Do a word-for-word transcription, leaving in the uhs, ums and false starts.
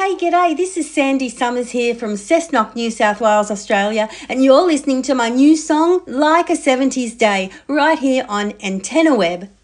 Hey, g'day, this is Sandy Summers here from Cessnock, New South Wales, Australia, and you're listening to my new song, Like a seventies Day, right here on Antenna Web.